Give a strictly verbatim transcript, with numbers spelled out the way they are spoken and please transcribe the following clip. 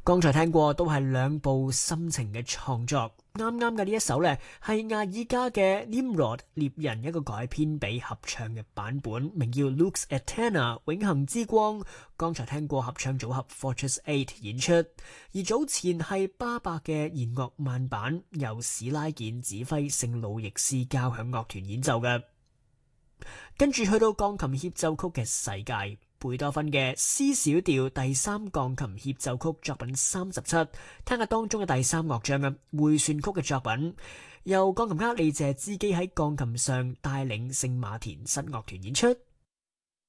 剛才聽過都係兩部深情嘅創作。啱啱嘅呢一首呢，係艾爾加嘅 Nimrod 獵人一個改編俾合唱嘅版本，名叫 Lux Eterna 永恆之光。剛才聽過合唱組合 Fortress Eight 演出，而早前係巴伯嘅弦樂慢版，由史拉健指揮聖路易斯交響樂團演奏嘅。跟住去到鋼琴協奏曲嘅世界，貝多芬嘅 C 小調第三鋼琴協奏曲作品三十七，聽下當中嘅第三樂章啊，回旋曲嘅作品，由鋼琴家李謝茲基喺鋼琴上帶領聖馬田室樂團演出。